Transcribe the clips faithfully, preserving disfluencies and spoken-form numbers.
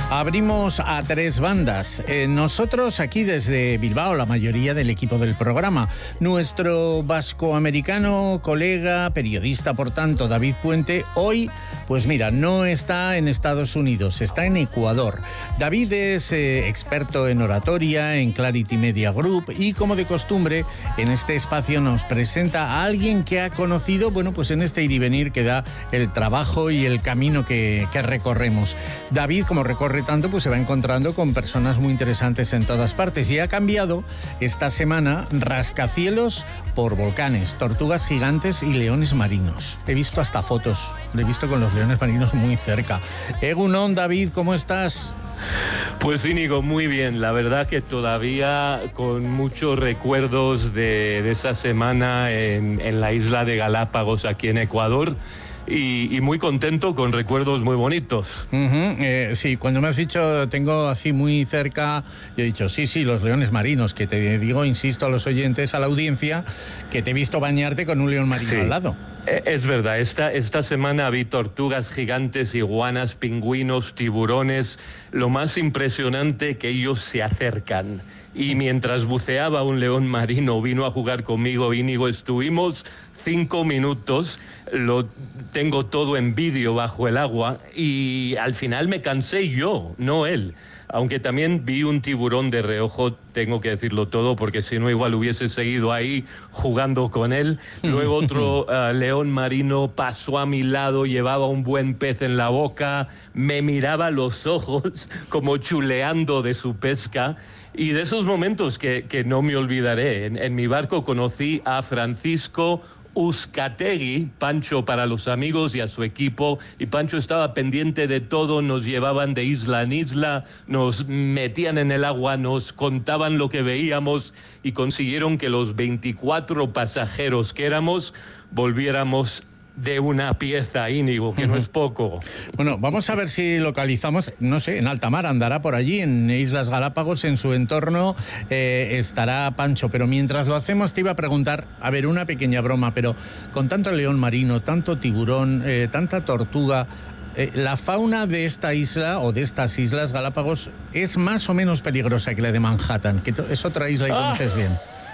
Abrimos a tres bandas. Eh, nosotros aquí desde Bilbao, la mayoría del equipo del programa. Nuestro vascoamericano, colega, periodista, por tanto, David Puente, hoy, pues mira, no está en Estados Unidos, está en Ecuador. David es eh, experto en oratoria, en Clarity Media Group y, como de costumbre, en este espacio nos presenta a alguien que ha conocido, bueno, pues en este ir y venir que da el trabajo y el camino que, que recorremos. David, como recorre tanto, pues se va encontrando con personas muy interesantes en todas partes y ha cambiado esta semana rascacielos por volcanes, tortugas gigantes y leones marinos. He visto hasta fotos, lo he visto con los leones marinos muy cerca. Egunon, David, ¿cómo estás? Pues Íñigo, muy bien. La verdad que todavía con muchos recuerdos de, de esa semana en, en la isla de Galápagos, aquí en Ecuador. Y, y muy contento, con recuerdos muy bonitos. Uh-huh. eh, sí, cuando me has dicho tengo así muy cerca, yo he dicho sí, sí, los leones marinos, que te digo, insisto a los oyentes, a la audiencia, que te he visto bañarte con un león marino sí. al lado. Es verdad, esta, esta semana vi tortugas gigantes, iguanas, pingüinos, tiburones. Lo más impresionante, que ellos se acercan. Y mientras buceaba un león marino, vino a jugar conmigo, Íñigo, estuvimos cinco minutos, lo tengo todo en vídeo bajo el agua y al final me cansé yo, no él. Aunque también vi un tiburón de reojo, tengo que decirlo todo, porque si no igual hubiese seguido ahí jugando con él. Luego otro uh, león marino pasó a mi lado, llevaba un buen pez en la boca, me miraba los ojos como chuleando de su pesca. Y de esos momentos que, que no me olvidaré. En, en mi barco conocí a Francisco Uzcategui, Pancho para los amigos, y a su equipo, y Pancho estaba pendiente de todo, nos llevaban de isla en isla, nos metían en el agua, nos contaban lo que veíamos y consiguieron que los veinticuatro pasajeros que éramos volviéramos de una pieza, Íñigo, que uh-huh. no es poco. Bueno, vamos a ver si localizamos, no sé, en alta mar andará por allí, en Islas Galápagos, en su entorno eh, estará Pancho, pero mientras lo hacemos te iba a preguntar, a ver, una pequeña broma, pero con tanto león marino, tanto tiburón, eh, tanta tortuga, eh, ¿la fauna de esta isla o de estas Islas Galápagos es más o menos peligrosa que la de Manhattan, que es otra isla y conoces ah. bien?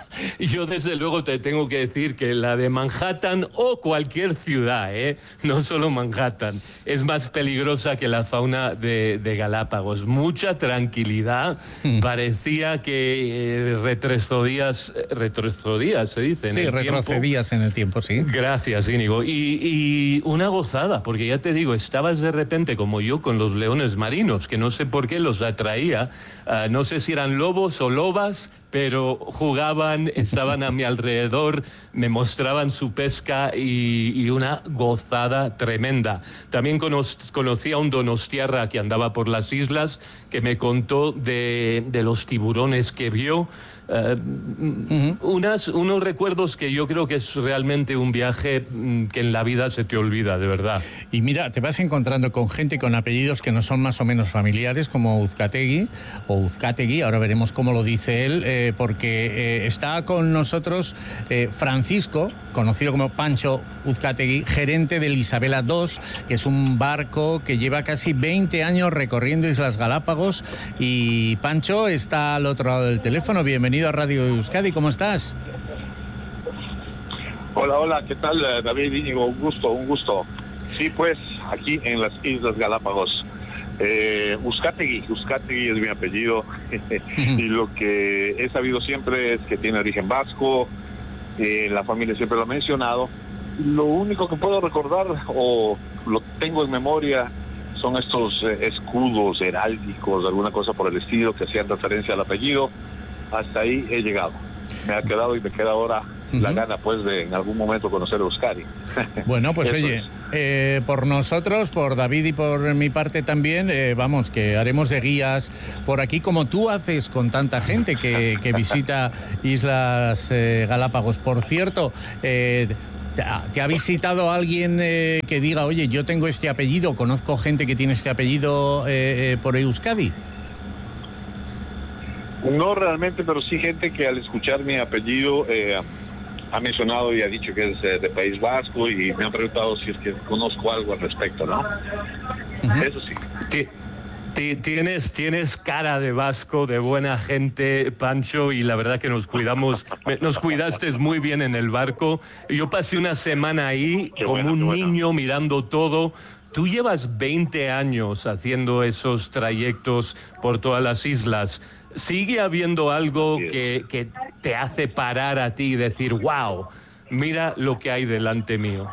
Yo desde luego te tengo que decir que la de Manhattan o cualquier ciudad, ¿eh? no solo Manhattan, es más peligrosa que la fauna de, de Galápagos. Mucha tranquilidad, hmm. parecía que eh, retrocedías, retrocedías se dice en sí, el tiempo. Sí, retrocedías en el tiempo, sí. Gracias, Íñigo. Y, y una gozada, porque ya te digo, estabas de repente como yo con los leones marinos, que no sé por qué los atraía, uh, no sé si eran lobos o lobas, pero jugaban, estaban a mi alrededor, me mostraban su pesca y, y una gozada tremenda. También cono conocí a un donostiarra que andaba por las islas, que me contó de, de los tiburones que vio. Uh, uh-huh. unas, unos recuerdos que yo creo que es realmente un viaje um, que en la vida se te olvida, de verdad. Y mira, te vas encontrando con gente con apellidos que no son más o menos familiares, como Uzcategui o Uzcategui, ahora veremos cómo lo dice él, eh, porque eh, está con nosotros eh, Francisco, conocido como Pancho Uzcategui, gerente del Isabela dos, que es un barco que lleva casi veinte años recorriendo Islas Galápagos. Y Pancho está al otro lado del teléfono. Bienvenido a Radio Euskadi, ¿cómo estás? Hola, hola, ¿qué tal, David, Íñigo? Un gusto, un gusto. Sí, pues, aquí en las Islas Galápagos. Eh, Uzcategui, Uzcategui es mi apellido, y lo que he sabido siempre es que tiene origen vasco, eh, la familia siempre lo ha mencionado. Lo único que puedo recordar, o lo tengo en memoria, son estos eh, escudos heráldicos, alguna cosa por el estilo, que hacían referencia al apellido. Hasta ahí he llegado. Me ha quedado y me queda ahora uh-huh. la gana, pues, de en algún momento conocer a Euskadi. Bueno, pues oye, eh, por nosotros, por David y por mi parte también, eh, vamos, que haremos de guías por aquí, como tú haces con tanta gente que, que visita Islas eh, Galápagos. Por cierto, eh, ¿te ha visitado alguien eh, que diga, oye, yo tengo este apellido, conozco gente que tiene este apellido eh, eh, por Euskadi? No realmente, pero sí gente que al escuchar mi apellido eh, ha mencionado y ha dicho que es eh, de País Vasco, y me han preguntado si es que conozco algo al respecto, ¿no? Uh-huh. Eso sí. sí. Tienes, tienes cara de vasco, de buena gente, Pancho, y la verdad que nos cuidamos, nos cuidaste muy bien en el barco. Yo pasé una semana ahí Qué como bueno, un qué bueno. niño mirando todo. Tú llevas veinte años haciendo esos trayectos por todas las islas. ¿Sigue habiendo algo que, que te hace parar a ti y decir, wow, mira lo que hay delante mío?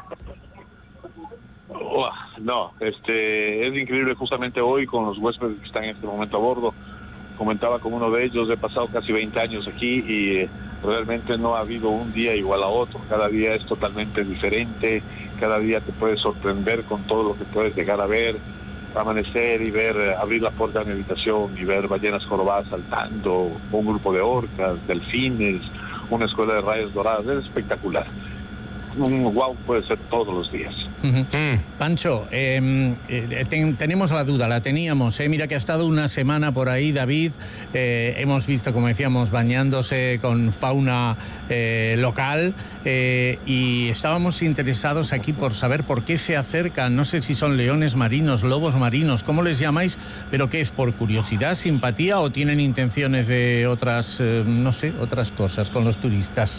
Oh, no, este, es increíble. Justamente hoy con los huéspedes que están en este momento a bordo, comentaba con uno de ellos, he pasado casi veinte años aquí y eh, realmente no ha habido un día igual a otro. Cada día es totalmente diferente, cada día te puedes sorprender con todo lo que puedes llegar a ver, amanecer y ver, eh, abrir la puerta de mi habitación y ver ballenas jorobadas saltando, un grupo de orcas, delfines, una escuela de rayas doradas. Es espectacular. Un wow puede ser todos los días. Uh-huh. Mm. Pancho, eh, eh, ten, tenemos la duda, la teníamos. Eh. Mira que ha estado una semana por ahí, David. Eh, hemos visto, como decíamos, bañándose con fauna eh, local eh, y estábamos interesados aquí por saber por qué se acercan. No sé si son leones marinos, lobos marinos, ¿cómo les llamáis? ¿Pero qué es? ¿Por curiosidad, simpatía o tienen intenciones de otras, eh, no sé, otras cosas con los turistas?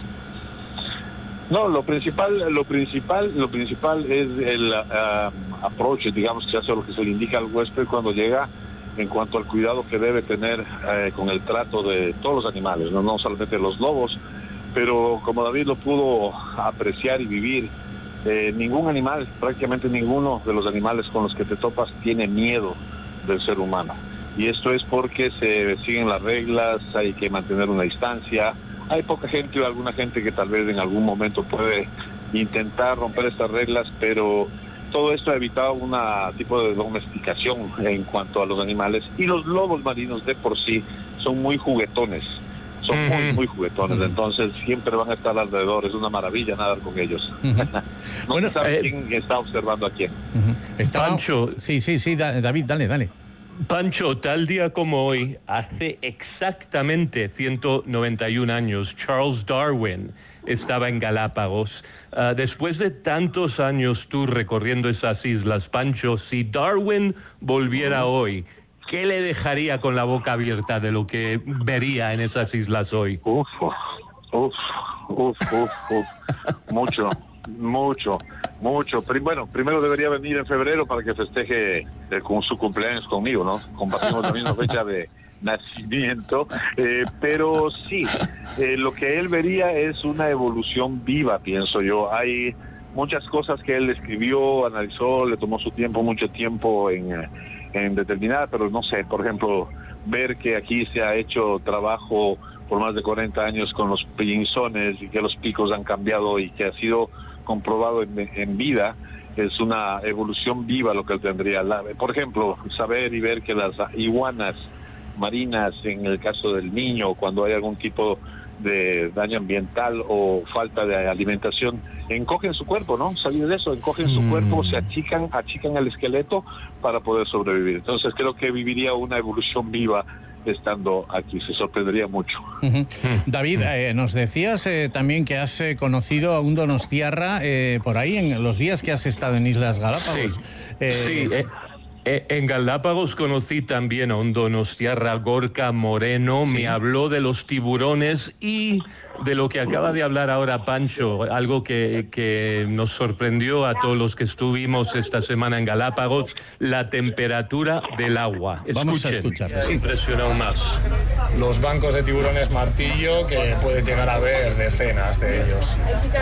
No, lo principal, lo principal, lo principal es el uh, approach, digamos, que hace lo que se le indica al huésped cuando llega en cuanto al cuidado que debe tener uh, con el trato de todos los animales, no, no solamente los lobos, pero como David lo pudo apreciar y vivir, eh, ningún animal, prácticamente ninguno de los animales con los que te topas tiene miedo del ser humano. Y esto es porque se siguen las reglas, hay que mantener una distancia. Hay poca gente o alguna gente que tal vez en algún momento puede intentar romper estas reglas, pero todo esto ha evitado un tipo de domesticación en cuanto a los animales. Y los lobos marinos de por sí son muy juguetones, son uh-huh. muy, muy juguetones, uh-huh. entonces siempre van a estar alrededor, es una maravilla nadar con ellos. Uh-huh. no bueno, sabe eh, quién está observando a quién. Uh-huh. Está... Pancho. Sí, sí, sí, David, dale, dale. Pancho, tal día como hoy, hace exactamente ciento noventa y un años, Charles Darwin estaba en Galápagos. Uh, después de tantos años tú recorriendo esas islas, Pancho, si Darwin volviera hoy, ¿qué le dejaría con la boca abierta de lo que vería en esas islas hoy? Uf, uf, uf, uf, uf. mucho. Mucho, mucho. Bueno, primero debería venir en febrero para que festeje eh, con su cumpleaños conmigo, ¿no? Compartimos la misma fecha de nacimiento, eh, pero sí, eh, lo que él vería es una evolución viva, pienso yo. Hay muchas cosas que él escribió, analizó, le tomó su tiempo, mucho tiempo en, en determinar, pero no sé, por ejemplo, ver que aquí se ha hecho trabajo por más de cuarenta años con los pinzones y que los picos han cambiado y que ha sido comprobado en, en vida, es una evolución viva lo que él tendría. La, por ejemplo, saber y ver que las iguanas marinas, en el caso del niño, cuando hay algún tipo de daño ambiental o falta de alimentación, encogen su cuerpo, ¿no? ¿Sabías de eso? Encogen su mm. cuerpo, se achican, achican el esqueleto para poder sobrevivir. Entonces creo que viviría una evolución viva estando aquí, se sorprendería mucho. Uh-huh. David, eh, nos decías eh, también que has eh, conocido a un donostiarra eh, por ahí en los días que has estado en Islas Galápagos. Sí, eh, sí eh, eh, en Galápagos conocí también a un donostiarra, Gorka Moreno, sí. Me habló de los tiburones y de lo que acaba de hablar ahora Pancho, algo que, que nos sorprendió a todos los que estuvimos esta semana en Galápagos, la temperatura del agua. Escuchen, vamos a escucharlo. Sí. Impresionado más. Los bancos de tiburones martillo, que puedes llegar a ver decenas de ellos.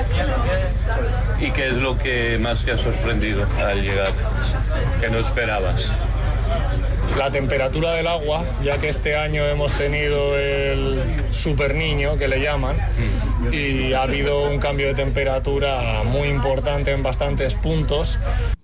¿Y qué es lo que más te ha sorprendido al llegar? ¿Que no esperabas? La temperatura del agua, ya que este año hemos tenido el super niño, que le llaman, y ha habido un cambio de temperatura muy importante en bastantes puntos.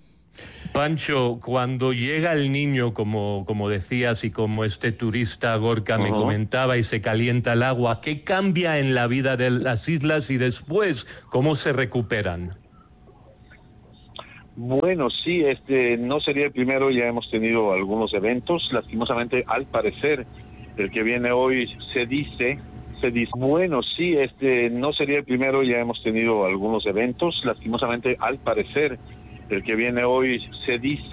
Pancho, cuando llega el niño, como, como decías, y como este turista Gorka uh-huh. me comentaba, y se calienta el agua, ¿qué cambia en la vida de las islas y después cómo se recuperan? Bueno, sí, este no sería el primero, ya hemos tenido algunos eventos, lastimosamente, al parecer, el que viene hoy se dice, se dice, bueno, sí, este no sería el primero, ya hemos tenido algunos eventos, lastimosamente, al parecer, el que viene hoy se dice